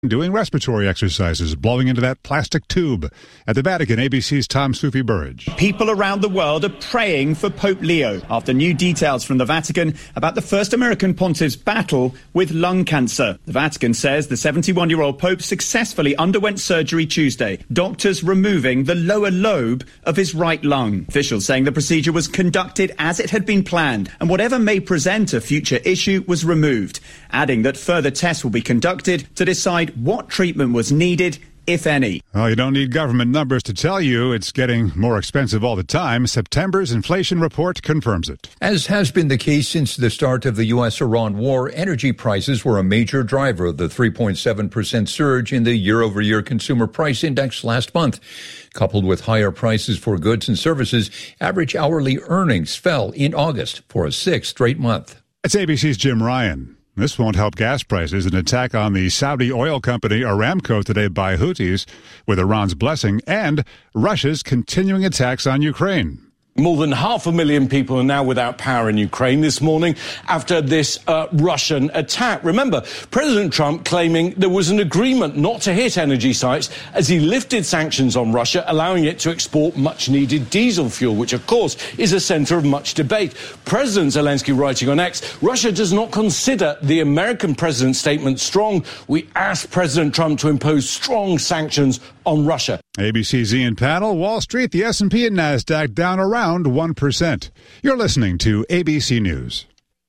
doing respiratory exercises, blowing into that plastic tube. At the Vatican, ABC's Tom Soufi-Burridge. People around the world are praying for Pope Leo after new details from the Vatican about the first American pontiff's battle with lung cancer. The Vatican says the 71-year-old Pope successfully underwent surgery Tuesday, doctors removing the lower lobe of his right lung. Officials saying the procedure was conducted as it had been planned, and whatever may present a future issue was removed, adding that further tests will be conducted to decide what treatment was needed, if any. Well, you don't need government numbers to tell you it's getting more expensive all the time. September's inflation report confirms it. As has been the case since the start of the U.S.-Iran war, energy prices were a major driver of the 3.7% surge in the year-over-year consumer price index last month. Coupled with higher prices for goods and services, average hourly earnings fell in August for a sixth straight month. It's ABC's Jim Ryan. This won't help gas prices. An attack on the Saudi oil company Aramco today by Houthis, with Iran's blessing, and Russia's continuing attacks on Ukraine. More than 500,000 people are now without power in Ukraine this morning after this Russian attack. Remember, President Trump claiming there was an agreement not to hit energy sites as he lifted sanctions on Russia, allowing it to export much-needed diesel fuel, which, of course, is a center of much debate. President Zelensky writing on X, Russia does not consider the American president's statement strong. We ask President Trump to impose strong sanctions on Russia. ABC's Ian Panel, Wall Street, the S&P and NASDAQ down around 1%. You're listening to ABC News.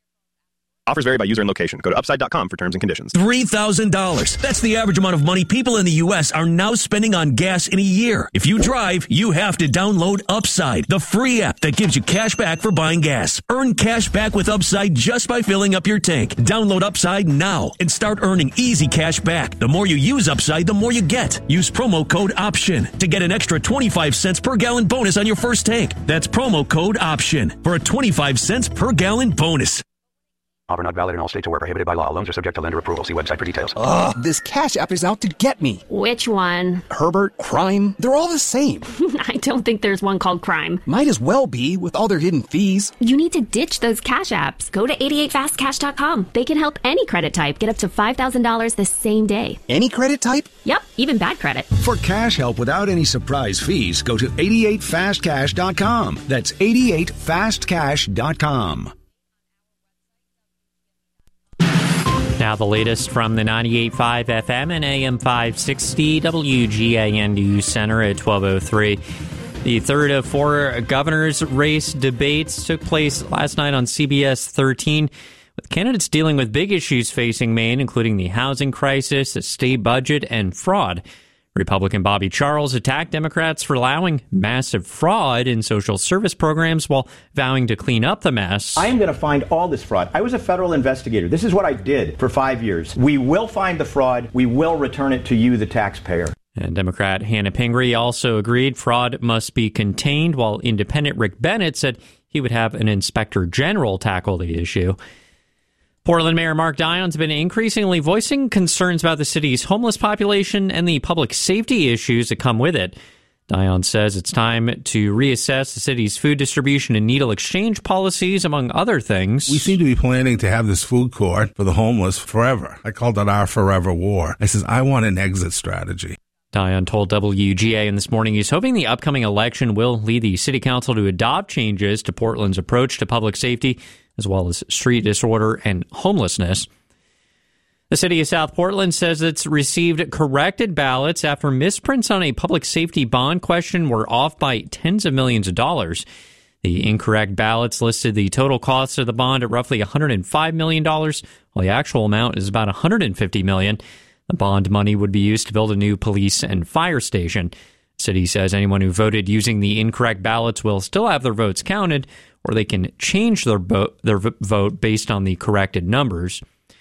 Offers vary by user and location. Go to Upside.com for terms and conditions. $3,000. That's the average amount of money people in the U.S. are now spending on gas in a year. If you drive, you have to download Upside, the free app that gives you cash back for buying gas. Earn cash back with Upside just by filling up your tank. Download Upside now and start earning easy cash back. The more you use Upside, the more you get. Use promo code OPTION to get an extra 25 cents per gallon bonus on your first tank. That's promo code OPTION for a 25 cents per gallon bonus. Offer not valid in all states or where prohibited by law. Loans are subject to lender approval. See website for details. Ugh, this Cash App is out to get me. Which one? Herbert, Crime, they're all the same. I don't think there's one called Crime. Might as well be with all their hidden fees. You need to ditch those Cash Apps. Go to 88fastcash.com. They can help any credit type get up to $5,000 the same day. Any credit type? Yep, even bad credit. For cash help without any surprise fees, go to 88fastcash.com. That's 88fastcash.com. Now the latest from the 98.5 FM and AM 560 WGAN News Center at 12:03. The third of four governors' race debates took place last night on CBS 13, with candidates dealing with big issues facing Maine, including the housing crisis, the state budget, and fraud. Republican Bobby Charles attacked Democrats for allowing massive fraud in social service programs while vowing to clean up the mess. I am going to find all this fraud. I was a federal investigator. This is what I did for 5 years. We will find the fraud. We will return it to you, the taxpayer. And Democrat Hannah Pingree also agreed fraud must be contained, while independent Rick Bennett said he would have an inspector general tackle the issue. Portland Mayor Mark Dion's been increasingly voicing concerns about the city's homeless population and the public safety issues that come with it. Dion says it's time to reassess the city's food distribution and needle exchange policies, among other things. We seem to be planning to have this food court for the homeless forever. I called it our forever war. I says, I want an exit strategy. Dion told WGAN this morning he's hoping the upcoming election will lead the city council to adopt changes to Portland's approach to public safety, as well as street disorder and homelessness. The city of South Portland says it's received corrected ballots after misprints on a public safety bond question were off by tens of millions of dollars. The incorrect ballots listed the total cost of the bond at roughly $105 million, while the actual amount is about $150 million. The bond money would be used to build a new police and fire station. The city says anyone who voted using the incorrect ballots will still have their votes counted, or they can change their vote based on the corrected numbers.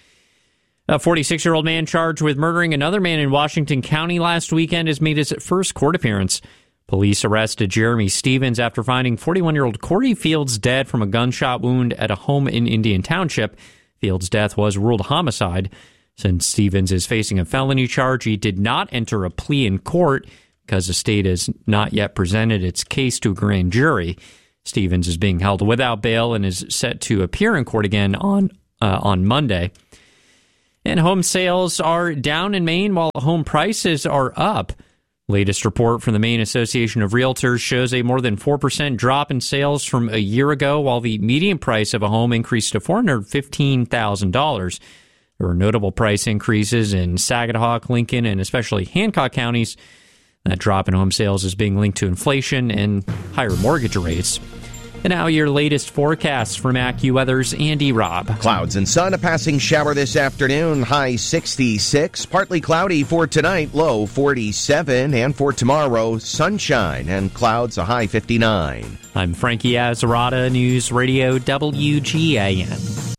A 46-year-old man charged with murdering another man in Washington County last weekend has made his first court appearance. Police arrested Jeremy Stevens after finding 41-year-old Corey Fields dead from a gunshot wound at a home in Indian Township. Fields' death was ruled homicide. Since Stevens is facing a felony charge, he did not enter a plea in court because the state has not yet presented its case to a grand jury. Stevens is being held without bail and is set to appear in court again on Monday. And home sales are down in Maine while home prices are up. Latest report from the Maine Association of Realtors shows a more than 4% drop in sales from a year ago, while the median price of a home increased to $415,000. There were notable price increases in Saginaw, Lincoln, and especially Hancock counties. That drop in home sales is being linked to inflation and higher mortgage rates. And now your latest forecasts from AccuWeather's Andy Robb. Clouds and sun, a passing shower this afternoon, high 66. Partly cloudy for tonight, low 47. And for tomorrow, sunshine and clouds, a high 59. I'm Frankie Azzarata, News Radio WGAN.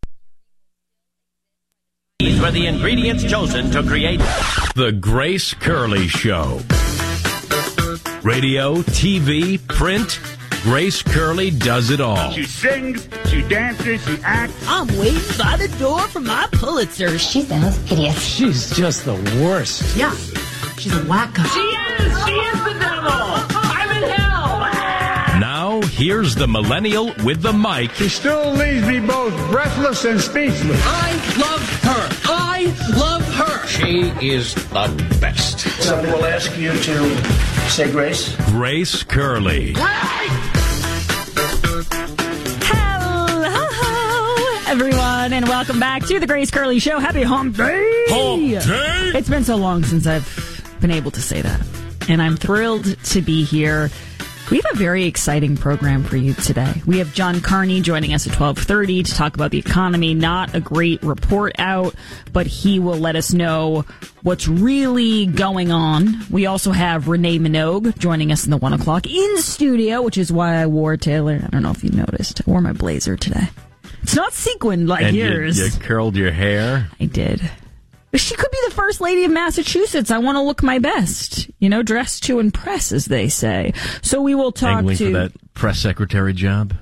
These were the ingredients chosen to create The Grace Curley Show. Radio, TV, print, Grace Curley does it all. She sings, she dances, she acts. I'm waiting by the door for my Pulitzer. She sounds hideous. She's just the worst. Yeah, she's a wacko. She is the devil. I'm in hell. Now, here's the millennial with the mic. She still leaves me both breathless and speechless. I love her. I love her. She is the best. Somebody will ask you to say grace. Grace Curley. Everyone, and welcome back to the Grace Curley Show. Happy Hump Day! Hump Day! It's been so long since I've been able to say that, and I'm thrilled to be here. We have a very exciting program for you today. We have John Carney joining us at 12:30 to talk about the economy. Not a great report out, but he will let us know what's really going on. We also have Renee Minogue joining us in the 1 o'clock in studio, which is why I wore, Taylor, I don't know if you noticed, I wore my blazer today. It's not sequined like and yours. You curled your hair? I did. She could be the first lady of Massachusetts. I want to look my best. You know, dress to impress, as they say. So we will talk Angling for that press secretary job?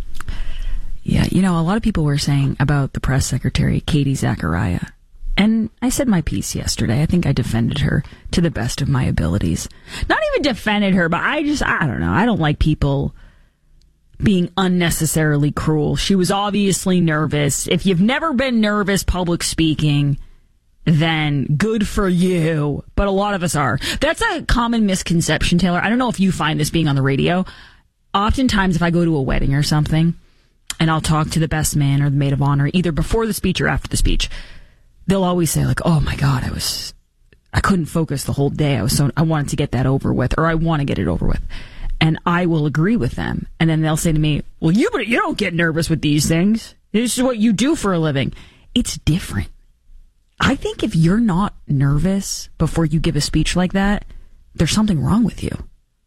Yeah, you know, a lot of people were saying about the press secretary, Katie Zachariah. And I said my piece yesterday. I think I defended her to the best of my abilities. Not even defended her, but I don't know. I don't like people being unnecessarily cruel. She was obviously nervous. If you've never been nervous public speaking, then good for you. But a lot of us are. That's a common misconception, Taylor. I don't know if you find this being on the radio. Oftentimes, if I go to a wedding or something, and I'll talk to the best man or the maid of honor, either before the speech or after the speech, they'll always say, like, oh my God, I couldn't focus the whole day. I wanted to get that over with, or I want to get it over with. And I will agree with them. And then they'll say to me, well, you don't get nervous with these things. This is what you do for a living. It's different. I think if you're not nervous before you give a speech like that, there's something wrong with you.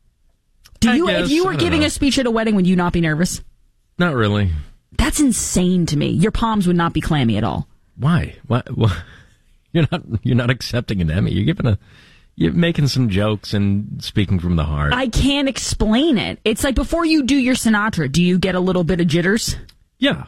If you were giving a speech at a wedding, would you not be nervous? Not really. That's insane to me. Your palms would not be clammy at all. Why? What? You're not accepting an Emmy. You're making some jokes and speaking from the heart. I can't explain it. It's like before you do your Sinatra, do you get a little bit of jitters? Yeah.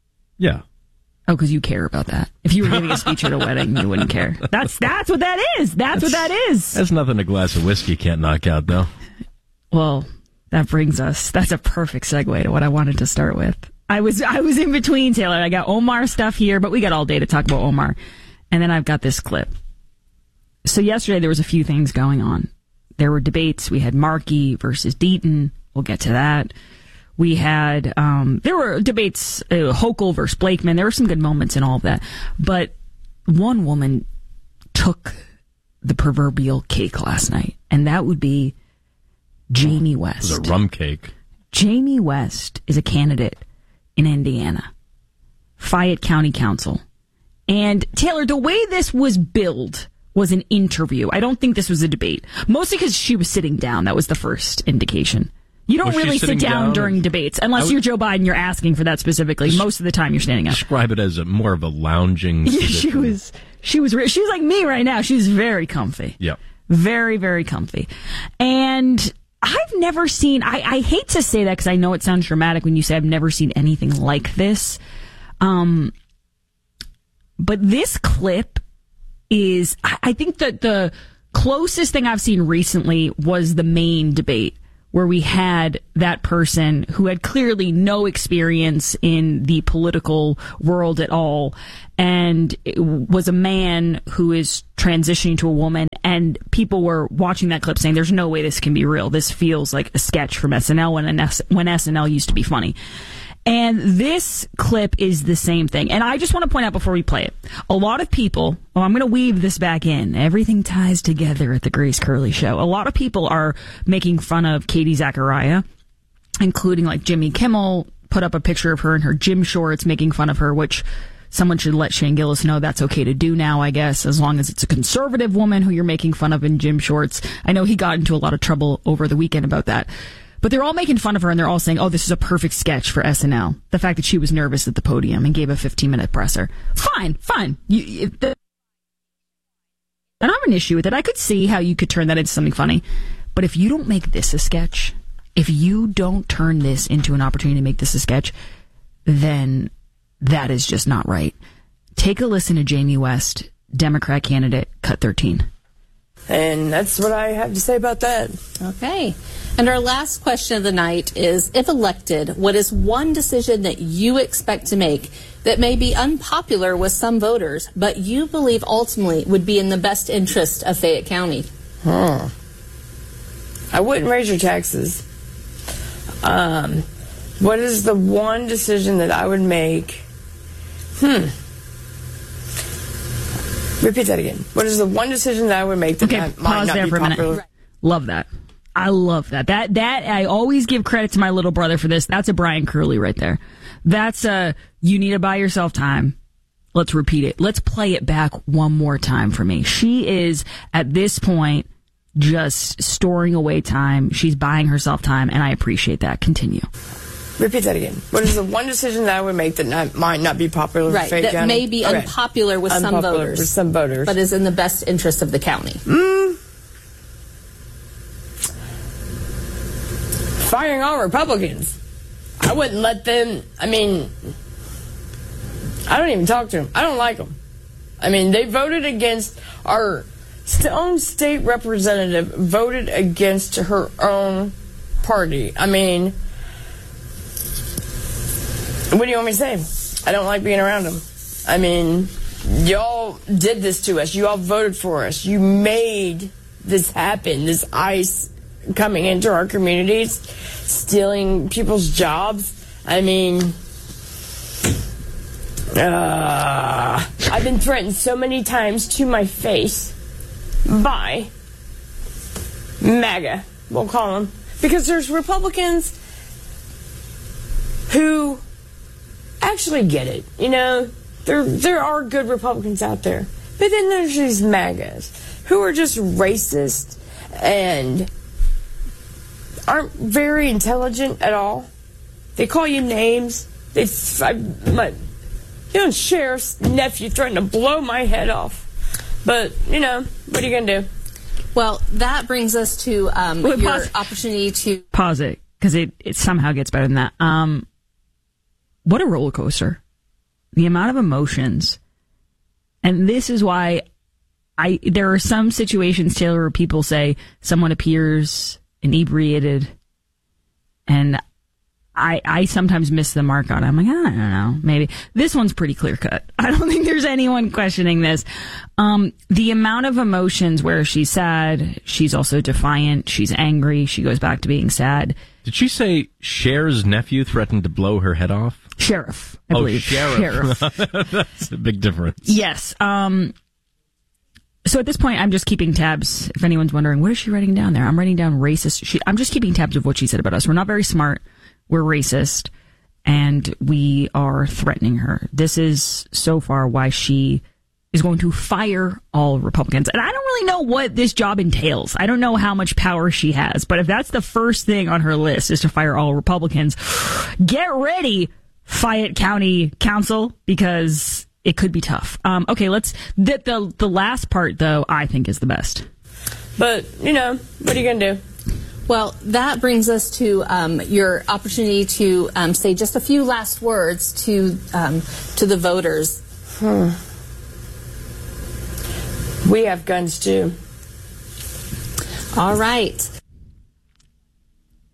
Oh, because you care about that. If you were giving a speech at a wedding, you wouldn't care. That's what that is. That's what that is. That's nothing a glass of whiskey can't knock out, though. Well, that's a perfect segue to what I wanted to start with. I was in between, Taylor. I got Omar stuff here, but we got all day to talk about Omar. And then I've got this clip. So yesterday there was a few things going on. There were debates. We had Markey versus Deaton. We'll get to that. We had, there were debates, Hochul versus Blakeman. There were some good moments in all of that. But one woman took the proverbial cake last night, and that would be Jamie West. It was a rum cake. Jamie West is a candidate in Indiana, Fayette County Council. And Taylor, the way this was billed was an interview. I don't think this was a debate. Mostly because she was sitting down. That was the first indication. You don't really sit down during debates unless you're Joe Biden. You're asking for that specifically. Most of the time, you're standing up. Describe it as more of a lounging. She was like me right now. She was very comfy. Yep. Very, very comfy. And I've never seen. I hate to say that because I know it sounds dramatic when you say I've never seen anything like this. But this clip is. I think that the closest thing I've seen recently was the main debate, where we had that person who had clearly no experience in the political world at all, and it was a man who is transitioning to a woman, and people were watching that clip saying, there's no way this can be real. This feels like a sketch from SNL when SNL used to be funny. And this clip is the same thing. And I just want to point out before we play it, a lot of people, I'm going to weave this back in. Everything ties together at the Grace Curley Show. A lot of people are making fun of Katie Zachariah, including like Jimmy Kimmel put up a picture of her in her gym shorts making fun of her, which someone should let Shane Gillis know that's okay to do now, I guess, as long as it's a conservative woman who you're making fun of in gym shorts. I know he got into a lot of trouble over the weekend about that. But they're all making fun of her, and they're all saying, oh, this is a perfect sketch for SNL. The fact that she was nervous at the podium and gave a 15-minute presser. Fine. I don't have an issue with it. I could see how you could turn that into something funny. But if you don't make this a sketch, if you don't turn this into an opportunity to make this a sketch, then that is just not right. Take a listen to Jamie West, Democrat candidate, cut 13. And that's what I have to say about that. Okay. And our last question of the night is, if elected, what is one decision that you expect to make that may be unpopular with some voters, but you believe ultimately would be in the best interest of Fayette County? I wouldn't raise your taxes. What is the one decision that I would make? Repeat that again. What is the one decision that I would make that might not be popular? Right. Love that. I love that. That I always give credit to my little brother for this. That's a Brian Curley right there. That's you need to buy yourself time. Let's repeat it. Let's play it back one more time for me. She is, at this point, just storing away time. She's buying herself time, and I appreciate that. Continue. Repeat that again. What is the one decision that I would make that might not be popular with Fayette County? That may be unpopular with some voters. With some voters. But is in the best interest of the county. Firing all Republicans. I wouldn't let them, I don't even talk to them. I don't like them. They voted against our own state representative, voted against her own party. What do you want me to say? I don't like being around them. Y'all did this to us. You all voted for us. You made this happen, this ICE coming into our communities, stealing people's jobs. I've been threatened so many times to my face by MAGA, we'll call them, because there's Republicans who actually get it. There are good Republicans out there. But then there's these MAGAs who are just racist and aren't very intelligent at all. They call you names. My sheriff's nephew threatened to blow my head off. But, what are you going to do? Well, that brings us to your opportunity to... Pause it, because it somehow gets better than that. What a roller coaster. The amount of emotions. And this is why there are some situations, Taylor, where people say someone appears inebriated, and I sometimes miss the mark on it. I'm like, I don't know, maybe. This one's pretty clear cut. I don't think there's anyone questioning this. The amount of emotions where she's sad, she's also defiant, she's angry, she goes back to being sad. Did she say Cher's nephew threatened to blow her head off? Sheriff, I believe. Sheriff. That's a big difference. Yes. So at this point, I'm just keeping tabs. If anyone's wondering, what is she writing down there? I'm writing down racist. I'm just keeping tabs of what she said about us. We're not very smart. We're racist. And we are threatening her. This is so far why she is going to fire all Republicans. And I don't really know what this job entails. I don't know how much power she has. But if that's the first thing on her list is to fire all Republicans, get ready, Fayette County Council, because it could be tough. Okay, the last part, though, I think is the best. But, what are you going to do? Well, that brings us to your opportunity to say just a few last words to the voters. We have guns, too. All right.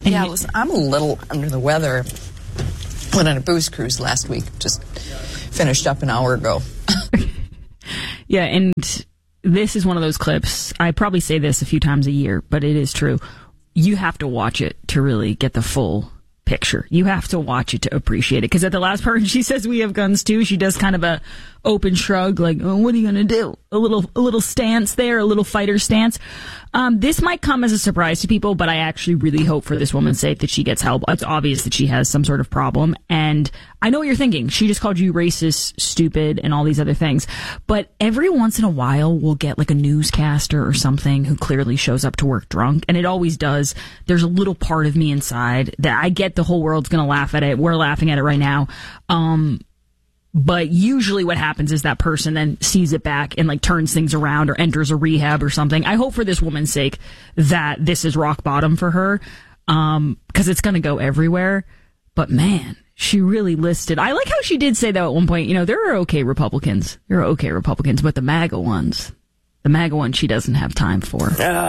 Yeah, I'm a little under the weather. Went on a booze cruise last week. Just finished up an hour ago. Yeah, and this is one of those clips. I probably say this a few times a year, but it is true. You have to watch it to really get the full picture. You have to watch it to appreciate it. Because at the last part, she says we have guns too. She does kind of a open shrug, like, oh, what are you going to do? A little stance there, a little fighter stance. This might come as a surprise to people, but I actually really hope for this woman's sake that she gets help. It's obvious that she has some sort of problem. And I know what you're thinking. She just called you racist, stupid, and all these other things. But every once in a while, we'll get like a newscaster or something who clearly shows up to work drunk. And it always does. There's a little part of me inside that I get the whole world's going to laugh at it. We're laughing at it right now. But usually what happens is that person then sees it back and like turns things around or enters a rehab or something. I hope for this woman's sake that this is rock bottom for her, because it's going to go everywhere. But man, she really listed. I like how she did say that at one point, there are okay Republicans. There are okay Republicans, but the MAGA ones she doesn't have time for.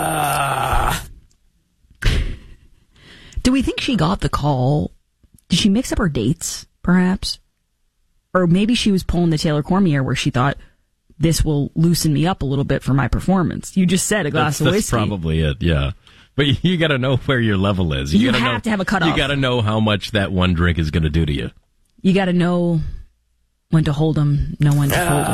Do we think she got the call? Did she mix up her dates, perhaps? Or maybe she was pulling the Taylor Cormier where she thought, this will loosen me up a little bit for my performance. You just said a glass of whiskey. That's probably it, yeah. But you got to know where your level is. You have to have a cutoff. You got to know how much that one drink is going to do to you. You got to know when to hold them, know when to fold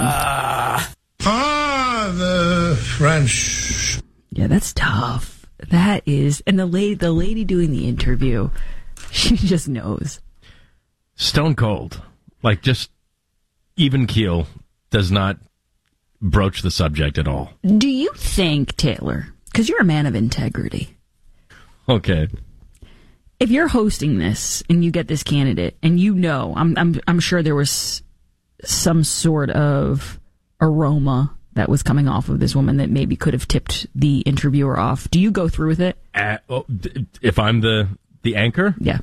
them. The French. Yeah, that's tough. That is. And the lady doing the interview, she just knows. Stone cold. Like, just even keel, does not broach the subject at all. Do you think, Taylor, because you're a man of integrity. Okay. If you're hosting this and you get this candidate and I'm sure there was some sort of aroma that was coming off of this woman that maybe could have tipped the interviewer off. Do you go through with it? If I'm the anchor? Yeah.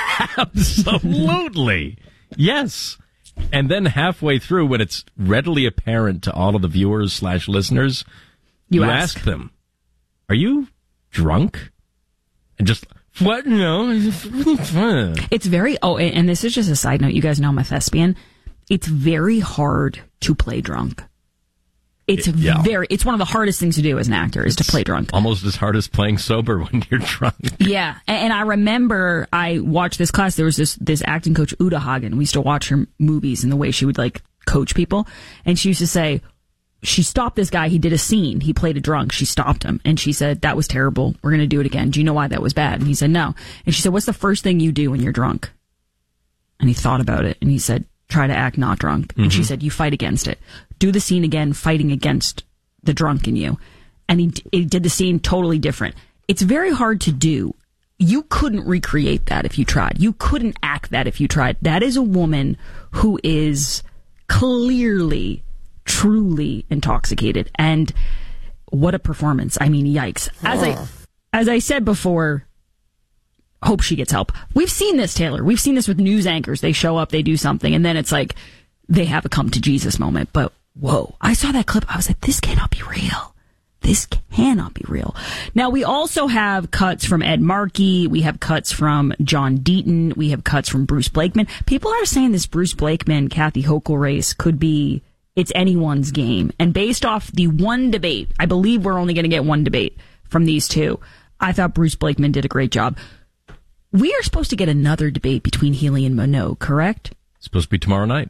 Absolutely. Yes. And then halfway through, when it's readily apparent to all of the viewers / listeners, you ask them, are you drunk? And just, what? No, it's really fun. It's very, and this is just a side note. You guys know I'm a thespian. It's very hard to play drunk. It's it's one of the hardest things to do as an actor is to play drunk. Almost as hard as playing sober when you're drunk. Yeah. And I remember I watched this class. There was this acting coach, Uta Hagen. We used to watch her movies and the way she would like coach people. And she used to say, she stopped this guy. He did a scene. He played a drunk. She stopped him. And she said, that was terrible. We're going to do it again. Do you know why that was bad? And he said, no. And she said, what's the first thing you do when you're drunk? And he thought about it. And he said, try to act not drunk. Mm-hmm. And she said, you fight against it. Do the scene again, fighting against the drunk in you. And he did the scene totally different. It's very hard to do. You couldn't recreate that if you tried. You couldn't act that if you tried. That is a woman who is clearly, truly intoxicated. And what a performance. I mean, yikes. As I said before, hope she gets help. We've seen this, Taylor. We've seen this with news anchors. They show up, they do something, and then it's like they have a come to Jesus moment. But whoa, I saw that clip. I was like, this cannot be real. This cannot be real. Now, we also have cuts from Ed Markey. We have cuts from John Deaton. We have cuts from Bruce Blakeman. People are saying this Bruce Blakeman, Kathy Hochul race could be, it's anyone's game. And based off the one debate, I believe we're only going to get one debate from these two. I thought Bruce Blakeman did a great job. We are supposed to get another debate between Healy and Minogue, correct? It's supposed to be tomorrow night.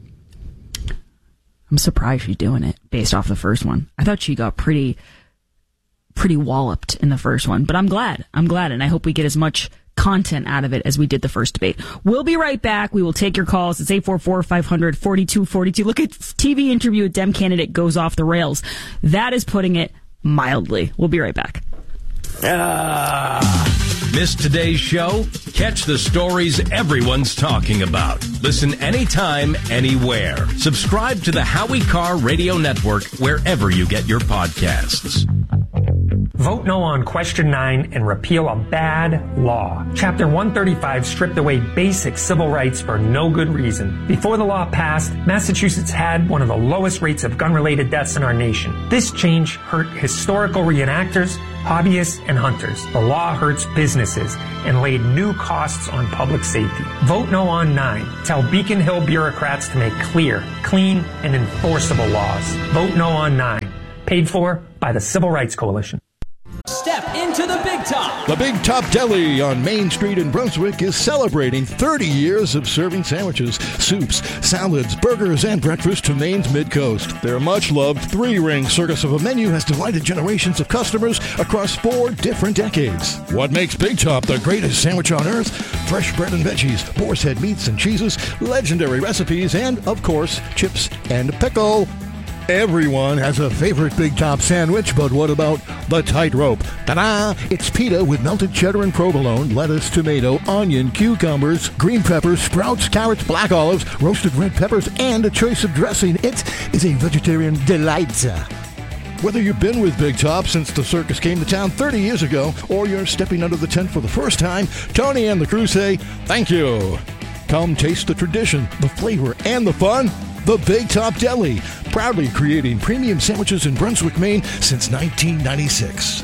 I'm surprised she's doing it based off the first one. I thought she got pretty walloped in the first one, but I'm glad, and I hope we get as much content out of it as we did the first debate. We'll be right back. We will take your calls. It's 844-500-4242. Look at TV interview with Dem candidate goes off the rails. That is putting it mildly. We'll be right back. Missed today's show? Catch the stories everyone's talking about. Listen anytime, anywhere. Subscribe to the Howie Carr Radio Network wherever you get your podcasts. Vote no on Question 9 and repeal a bad law. Chapter 135 stripped away basic civil rights for no good reason. Before the law passed, Massachusetts had one of the lowest rates of gun-related deaths in our nation. This change hurt historical reenactors, hobbyists, and hunters. The law hurts businesses and laid new costs on public safety. Vote no on 9. Tell Beacon Hill bureaucrats to make clear, clean, and enforceable laws. Vote no on 9. Paid for by the Civil Rights Coalition. Step into the Big Top. The Big Top Deli on Main Street in Brunswick is celebrating 30 years of serving sandwiches, soups, salads, burgers, and breakfast to Maine's Mid-Coast. Their much-loved three-ring circus of a menu has delighted generations of customers across 4 different decades. What makes Big Top the greatest sandwich on earth? Fresh bread and veggies, boar's head meats and cheeses, legendary recipes, and, of course, chips and pickle. Everyone has a favorite Big Top sandwich, but what about the tightrope? Ta-da! It's pita with melted cheddar and provolone, lettuce, tomato, onion, cucumbers, green peppers, sprouts, carrots, black olives, roasted red peppers, and a choice of dressing. It is a vegetarian delight. Whether you've been with Big Top since the circus came to town 30 years ago, or you're stepping under the tent for the first time, Tony and the crew say, thank you. Come taste the tradition, the flavor, and the fun. The Big Top Deli, proudly creating premium sandwiches in Brunswick, Maine since 1996.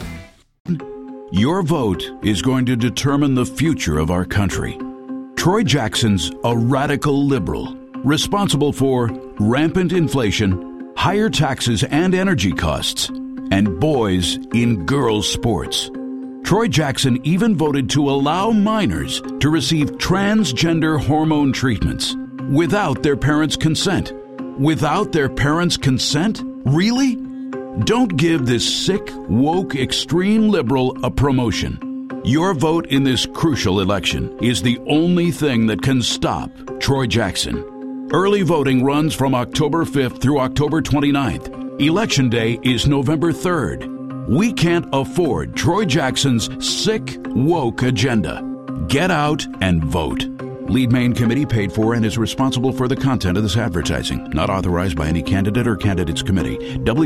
Your vote is going to determine the future of our country. Troy Jackson's a radical liberal, responsible for rampant inflation, higher taxes and energy costs, and boys in girls' sports. Troy Jackson even voted to allow minors to receive transgender hormone treatments without their parents' consent. Without their parents' consent? Really? Don't give this sick, woke, extreme liberal a promotion. Your vote in this crucial election is the only thing that can stop Troy Jackson. Early voting runs from October 5th through October 29th. Election Day is November 3rd. We can't afford Troy Jackson's sick, woke agenda. Get out and vote. Lead Maine Committee paid for and is responsible for the content of this advertising. Not authorized by any candidate or candidates committee.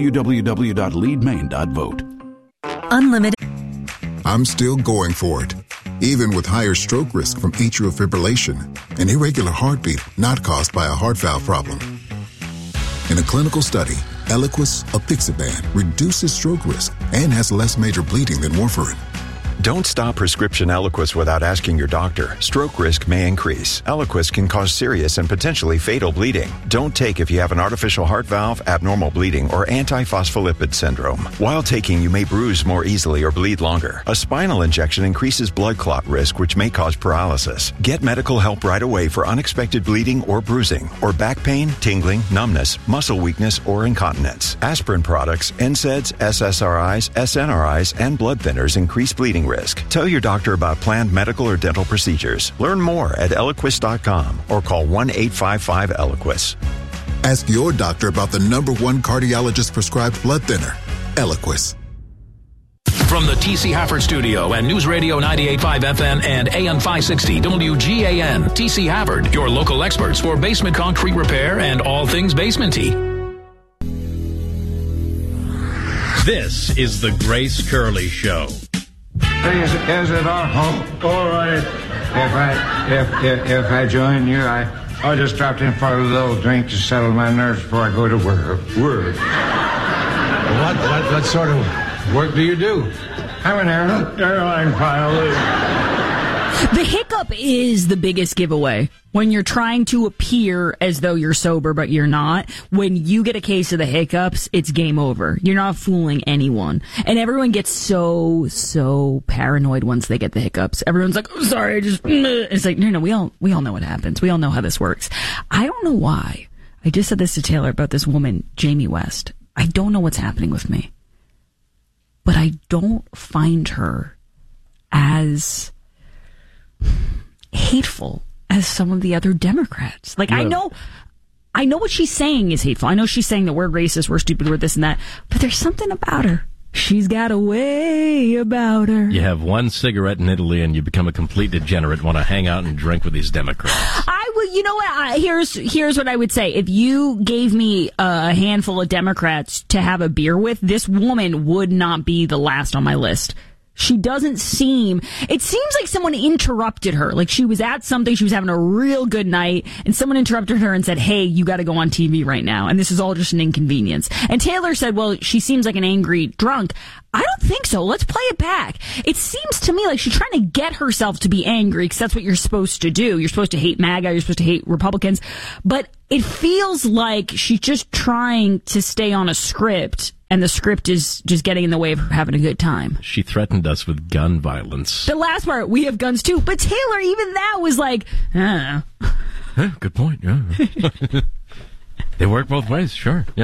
www.leadmaine.vote. Unlimited. I'm still going for it, even with higher stroke risk from atrial fibrillation, an irregular heartbeat not caused by a heart valve problem. In a clinical study, Eliquis apixaban reduces stroke risk and has less major bleeding than warfarin. Don't stop prescription Eliquis without asking your doctor. Stroke risk may increase. Eliquis can cause serious and potentially fatal bleeding. Don't take if you have an artificial heart valve, abnormal bleeding, or antiphospholipid syndrome. While taking, you may bruise more easily or bleed longer. A spinal injection increases blood clot risk, which may cause paralysis. Get medical help right away for unexpected bleeding or bruising, or back pain, tingling, numbness, muscle weakness, or incontinence. Aspirin products, NSAIDs, SSRIs, SNRIs, and blood thinners increase bleeding risk. Tell your doctor about planned medical or dental procedures. Learn more at Eliquis.com or call 1-855-ELIQUIS. Ask your doctor about the #1 cardiologist prescribed blood thinner, Eliquis. From the T.C. Hafford Studio and News Radio 98.5 FM and AM 560 WGAN, T.C. Hafford, your local experts for basement concrete repair and all things basement-y. This is the Grace Curley Show. Is it all right if I join you? I just dropped in for a little drink to settle my nerves before I go to work. What sort of work do you do? I'm an airline pilot. The hiccup is the biggest giveaway. When you're trying to appear as though you're sober, but you're not, when you get a case of the hiccups, it's game over. You're not fooling anyone. And everyone gets so paranoid once they get the hiccups. Everyone's like, oh, sorry, I just... It's like, no, we all know what happens. We all know how this works. I don't know why. I just said this to Taylor about this woman, Jamie West. I don't know what's happening with me. But I don't find her as hateful as some of the other Democrats. Like, I know what she's saying is hateful. I know she's saying that we're racist, we're stupid, we're this and that. But there's something about her. She's got a way about her. You have one cigarette in Italy and you become a complete degenerate, want to hang out and drink with these Democrats. I Well, you know what? Here's what I would say. If you gave me a handful of Democrats to have a beer with, this woman would not be the last on my list. She doesn't seem... It seems like someone interrupted her. Like she was at something, she was having a real good night, and someone interrupted her and said, hey, you got to go on TV right now, and this is all just an inconvenience. And Taylor said, well, she seems like an angry drunk. I don't think so. Let's play it back. It seems to me like she's trying to get herself to be angry, because that's what you're supposed to do. You're supposed to hate MAGA, you're supposed to hate Republicans. But it feels like she's just trying to stay on a script, and the script is just getting in the way of her having a good time. She threatened us with gun violence. The last part, we have guns too. But Taylor, even that was like, Good point, yeah. They work both ways, sure. Yeah.